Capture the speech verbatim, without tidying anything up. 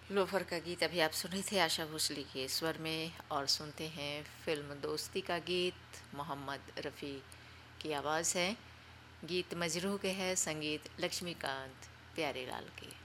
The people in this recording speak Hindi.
लोफर का गीत अभी आप सुने थे आशा भोसले के स्वर में। और सुनते हैं फिल्म दोस्ती का गीत, मोहम्मद रफ़ी की आवाज़ है। गीत मजरूह के है, संगीत लक्ष्मीकांत प्यारेलाल के।